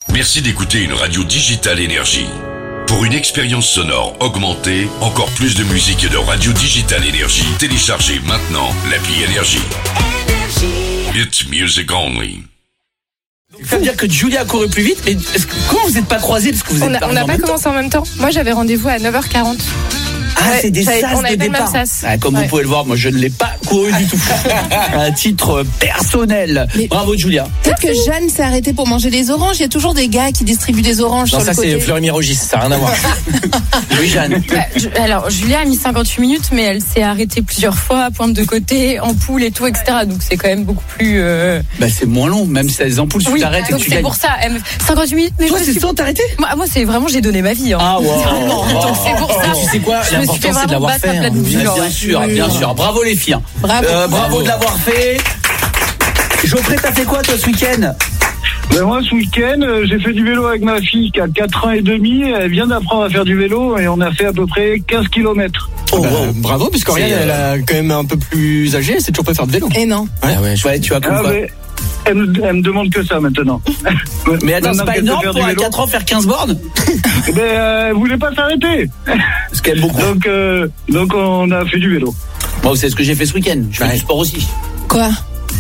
Merci d'écouter une radio Digital Énergie. Pour une expérience sonore augmentée, encore plus de musique et de radio Digital Énergie, téléchargez maintenant l'appli Énergie. It's music only. Ça veut dire que Julia a couru plus vite, mais comment vous n'êtes pas croisés parce que vous êtes On n'a pas commencé en même temps. Moi, j'avais rendez-vous à 9h40. Ah, c'est des sas on avait de pas le même départ. sas. Ah, comme vous pouvez le voir, moi je ne l'ai pas couru du tout. À titre personnel. Mais bravo Julia. Peut-être que Jeanne s'est arrêtée pour manger des oranges. Il y a toujours des gars qui distribuent des oranges Non, sur ça le côté. c'est Fleury Mérogis, ça n'a rien à voir. Oui, Jeanne. Alors, Julia a mis 58 minutes, mais elle s'est arrêtée plusieurs fois, pointe de côté, ampoule et tout, etc. Donc c'est quand même beaucoup plus. Bah, c'est moins long, même si t'as des ampoules, tu t'arrêtes et donc tu c'est gagnes. pour ça. 58 minutes, mais Toi, je me c'est suis... sans t'arrêter? Moi, c'est vraiment, j'ai donné ma vie. Hein. Ah, wow. Donc c'est pour ça. Tu sais quoi, Je me suis fait l'important c'est de vraiment l'avoir battre fait. à plat de boule, Bien ouais. sûr, bien sûr. Bravo les filles. Bravo de l'avoir fait. Geoffrey, t'as fait quoi toi ce week-end? Ben moi, ce week-end, j'ai fait du vélo avec ma fille qui a 4 ans et demi. Elle vient d'apprendre à faire du vélo et on a fait à peu près 15 km. Oh, wow. Bravo, puisqu'Oriane elle a quand même un peu plus âgée, elle sait toujours pas faire de vélo. Et non. Ouais, Ouais, tu as comme Ah, quoi. ben, elle me demande que ça maintenant. Mais attends, c'est Maintenant pas qu'elle énorme sait faire pour du un vélo. 4 ans faire 15 bornes? Ben, elle voulait pas s'arrêter. C'est quand même beaucoup. Donc on a fait du vélo. Bon, c'est ce que j'ai fait ce week-end. Je fais du sport aussi. Quoi?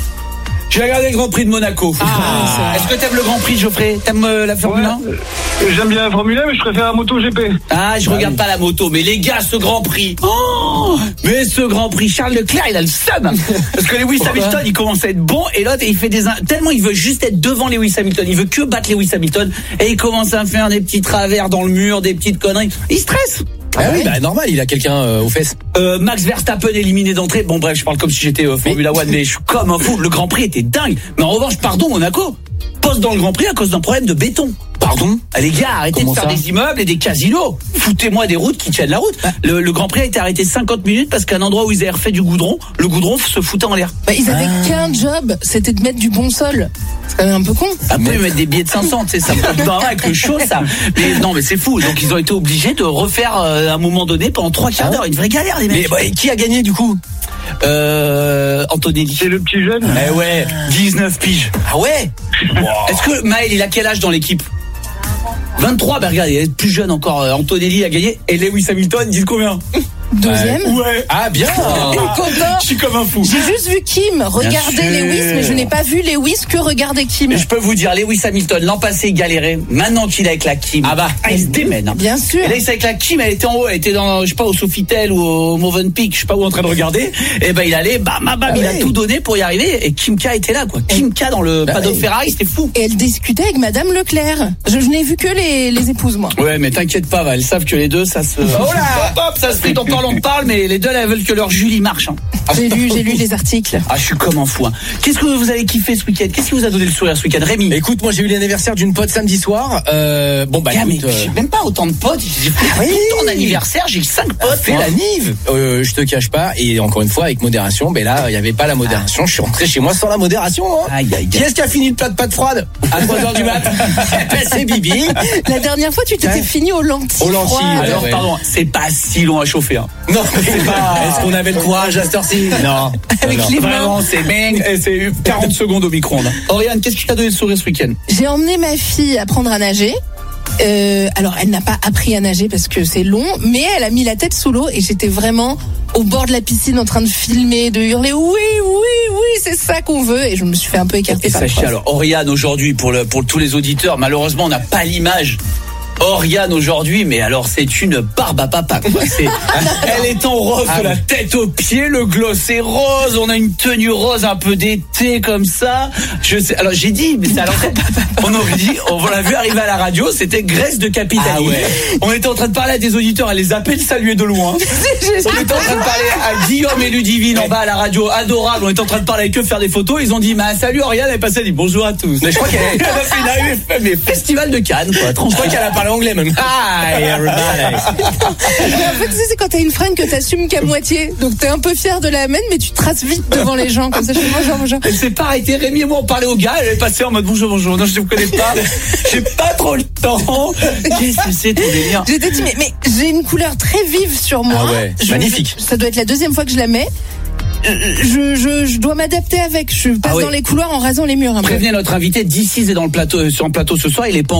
J'ai regardé le Grand Prix de Monaco. Est-ce que t'aimes le Grand Prix, Geoffrey? T'aimes la Formule 1? J'aime bien la Formule 1, mais je préfère la moto GP. Ah, je regarde pas la moto, mais les gars, ce Grand Prix. Mais ce Grand Prix, Charles Leclerc, il a le seum. Parce que Lewis Hamilton, il commence à être bon, et l'autre, il fait tellement il veut juste être devant Lewis Hamilton. Il veut que battre Lewis Hamilton, et il commence à faire des petits travers dans le mur, des petites conneries. Il stresse. Ah oui, bah normal, il a quelqu'un aux fesses. Max Verstappen éliminé d'entrée. Bon bref, je parle comme si j'étais Formula One, mais je suis comme un fou. Le Grand Prix était dingue. Mais en revanche, pardon Monaco, pose dans le Grand Prix à cause d'un problème de béton. Pardon? Les gars, arrêtez Comment de faire ça? des immeubles et des casinos. Foutez-moi des routes qui tiennent la route. Le Grand Prix a été arrêté 50 minutes parce qu'à un endroit où ils avaient refait du goudron, le goudron se foutait en l'air. Bah, ils avaient qu'un job, c'était de mettre du bon sol. C'est quand même un peu con. Après, ils mettent des billets de 500, tu sais, ça me pas avec le chaud, ça. Mais non, mais c'est fou. Donc, ils ont été obligés de refaire à un moment donné pendant 3 quarts d'heure. Une vraie galère, les mecs. Mais qui a gagné du coup? Antonelli. C'est le petit jeune. Eh ouais, 19 piges. Ah ouais? Est-ce que Maël, il a quel âge dans l'équipe? 23, bah regarde, il est plus jeune encore. Antonelli a gagné. Et Lewis Hamilton, ils disent combien? Deuxième. Ouais. Ah bien. Je suis comme un fou. J'ai juste vu Kim regarder sûr. Lewis, mais je n'ai pas vu Lewis que regarder Kim. Je peux vous dire, Lewis Hamilton, l'an passé, il galérait. Maintenant qu'il est avec la Kim. Il se démène. Hein. Bien sûr. Et là, il est avec la Kim, elle était en haut, elle était dans, je sais pas, au Sofitel ou au Movenpick, je sais pas où, en train de regarder. Et ben, il allait, bam, il a tout donné pour y arriver. Et Kim K était là, quoi. Kim K dans le paddock Ferrari, c'était fou. Et elle discutait avec Madame Leclerc. Je n'ai vu que les épouses, moi. Ouais, mais t'inquiète pas, elles savent que les deux, ça se... Oh là, hop, ça se fait, on parle, mais les deux, elles veulent que leur Julie marche. Hein. J'ai lu les articles. Ah, je suis comme un fou. Hein. Qu'est-ce que vous avez kiffé ce week-end? Qu'est-ce qui vous a donné le sourire ce week-end, Rémi? Écoute, moi j'ai eu l'anniversaire d'une pote samedi soir. Bon bah mais écoute, j'ai même pas autant de potes. J'ai fait autant d'anniversaire, j'ai 5 potes. fait la nive. Je te cache pas, et encore une fois avec modération, mais là il y avait pas la modération. Je suis rentré chez moi sans la modération. Hein. Aïe. Qui est-ce qui a fini le plat de pâtes froides à 3h du mat? C'est Bibi. La dernière fois, tu t'étais fini aux lentilles. Aux lentilles, froides. Alors, ouais. pardon, c'est pas si long à chauffer. Hein. Non, mais c'est pas. Est-ce qu'on avait le courage à cette heure-ci? Non. Avec Non. les mains. Vraiment, c'est bang, et c'est 40 secondes au micro-ondes. Oriane, qu'est-ce qui t'a donné le sourire ce week-end? J'ai emmené ma fille apprendre à nager. Alors, elle n'a pas appris à nager parce que c'est long, mais elle a mis la tête sous l'eau et j'étais vraiment au bord de la piscine en train de filmer, de hurler oui, c'est ça qu'on veut, et je me suis fait un peu écarter Et par le sachez, prof. alors, Oriane aujourd'hui, pour tous les auditeurs, malheureusement, on n'a pas l'image. Oriane aujourd'hui, mais alors c'est une barbe à papa, quoi. Elle est en rose de la tête aux pieds, le gloss est rose, on a une tenue rose un peu d'été comme ça. Je sais, alors j'ai dit, mais c'est alors on aurait dit, on l'a vu arriver à la radio, c'était Grèce de Capitanie. Ah ouais. On était en train de parler à des auditeurs, elle les appelle saluer de loin. On était en train de parler à Guillaume et Ludivine en bas à la radio, adorable. On était en train de parler avec eux, faire des photos. Ils ont dit, salut Oriane, elle est passée, elle dit bonjour à tous. Mais je crois qu'elle a fait une festival de Cannes, quoi. Je crois qu'elle a parlé anglais même. Hi everybody. Mais en fait, tu sais, c'est quand t'as une fringue que t'assumes qu'à moitié. Donc t'es un peu fier de la mettre, mais tu traces vite devant les gens. Comme ça, je fais bonjour. Elle s'est pas arrêtée. Rémi et moi, on parlait au gars. Elle est passée en mode bonjour. Non, je ne vous connais pas. J'ai pas trop le temps. Qu'est-ce que c'est ton délire? J'étais dit, mais j'ai une couleur très vive sur moi. Ah ouais, magnifique. Ça doit être la deuxième fois que je la mets. Je dois m'adapter avec. Je passe dans les couloirs en rasant les murs un peu. Prévenez notre invité, d'ici est dans le plateau, sur un plateau ce soir. Il est pas